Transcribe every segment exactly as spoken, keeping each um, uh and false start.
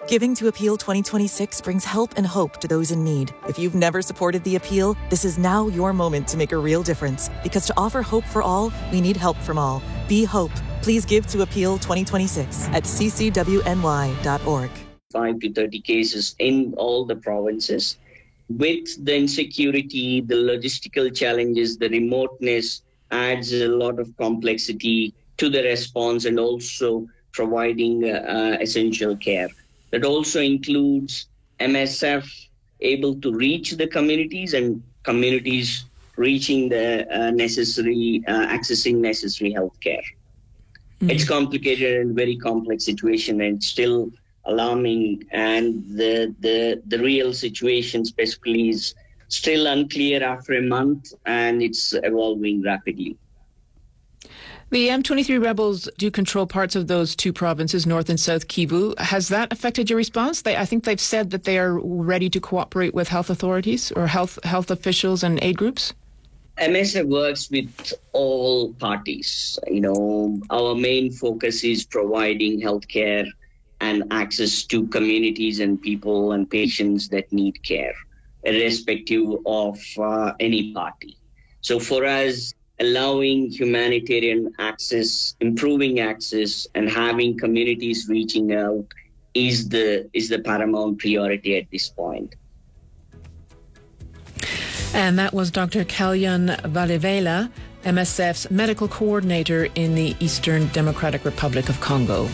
Giving to Appeal twenty twenty-six brings help and hope to those in need. If you've never supported the Appeal, this is now your moment to make a real difference. Because to offer hope for all, we need help from all. Be hope. Please give to Appeal twenty twenty-six at c c w n y dot org. five to thirty cases in all the provinces. With the insecurity, the logistical challenges, the remoteness adds a lot of complexity to the response and also providing uh, essential care. That also includes M S F able to reach the communities and communities reaching the uh, necessary, uh, accessing necessary health care. Mm-hmm. It's complicated and very complex situation and still alarming, and the, the the real situation specifically is still unclear after a month, and it's evolving rapidly. The M twenty-three rebels do control parts of those two provinces, North and South Kivu. Has that affected your response? They, I think they've said that they are ready to cooperate with health authorities or health health officials and aid groups. M S F works with all parties. You know, our main focus is providing healthcare and access to communities and people and patients that need care, irrespective of uh, any party. So for us, allowing humanitarian access, improving access, and having communities reaching out is the is the paramount priority at this point. And that was Doctor Kalyan Valevela, M S F's medical coordinator in the Eastern Democratic Republic of Congo.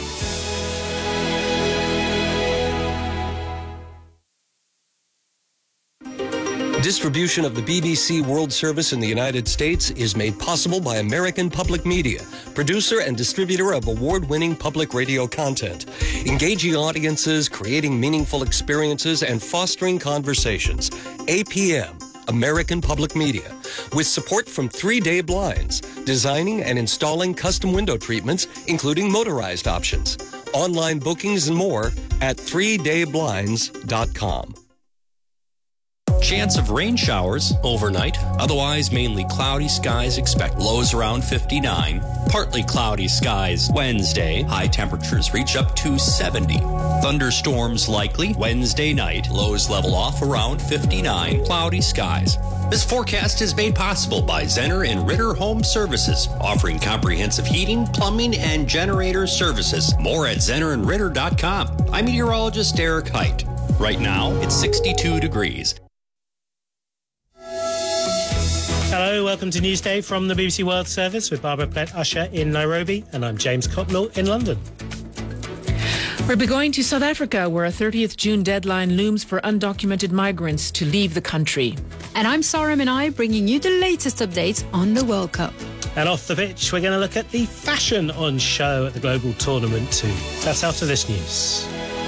Distribution of the B B C World Service in the United States is made possible by American Public Media, producer and distributor of award-winning public radio content, engaging audiences, creating meaningful experiences, and fostering conversations. A P M, American Public Media, with support from Three Day Blinds, designing and installing custom window treatments, including motorized options. Online bookings and more at three day blinds dot com. Chance of rain showers overnight. Otherwise, mainly cloudy skies. Expect lows around fifty-nine. Partly cloudy skies Wednesday. High temperatures reach up to seventy. Thunderstorms likely Wednesday night. Lows level off around fifty-nine. Cloudy skies. This forecast is made possible by Zenner and Ritter Home Services, offering comprehensive heating, plumbing, and generator services. More at zenner and ritter dot com. I'm meteorologist Derek Height. Right now, it's sixty-two degrees. Hello, welcome to Newsday from the B B C World Service with Barbara Plett-Usher in Nairobi, and I'm James Cotnell in London. We'll be going to South Africa, where a thirtieth June deadline looms for undocumented migrants to leave the country. And I'm Sarah Minai, bringing you the latest updates on the World Cup. And off the pitch, we're going to look at the fashion on show at the Global Tournament too. That's after this news.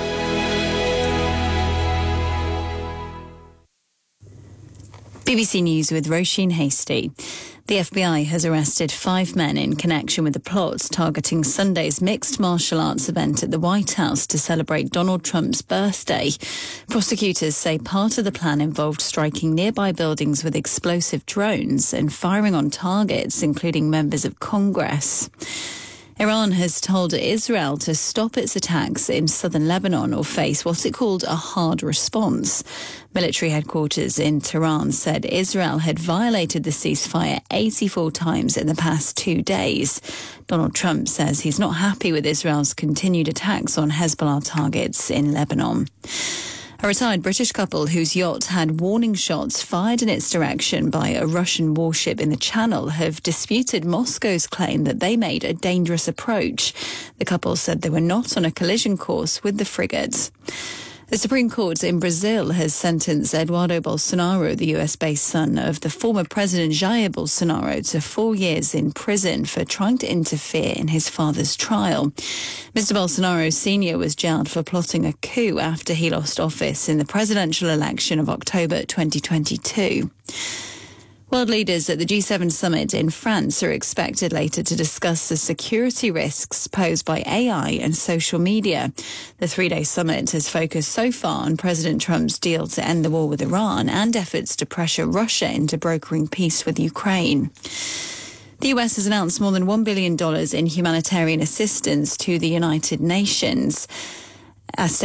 B B C News with Roisin Hastie. The F B I has arrested five men in connection with the plots targeting Sunday's mixed martial arts event at the White House to celebrate Donald Trump's birthday. Prosecutors say part of the plan involved striking nearby buildings with explosive drones and firing on targets, including members of Congress. Iran has told Israel to stop its attacks in southern Lebanon or face what it called a hard response. Military headquarters in Tehran said Israel had violated the ceasefire eighty-four times in the past two days. Donald Trump says he's not happy with Israel's continued attacks on Hezbollah targets in Lebanon. A retired British couple whose yacht had warning shots fired in its direction by a Russian warship in the Channel have disputed Moscow's claim that they made a dangerous approach. The couple said they were not on a collision course with the frigate. The Supreme Court in Brazil has sentenced Eduardo Bolsonaro, the U S-based son of the former President Jair Bolsonaro, to four years in prison for trying to interfere in his father's trial. Mister Bolsonaro Senior was jailed for plotting a coup after he lost office in the presidential election of October twenty twenty-two. World leaders at the G seven summit in France are expected later to discuss the security risks posed by A I and social media. The three-day summit has focused so far on President Trump's deal to end the war with Iran and efforts to pressure Russia into brokering peace with Ukraine. The U S has announced more than one billion dollars in humanitarian assistance to the United Nations. As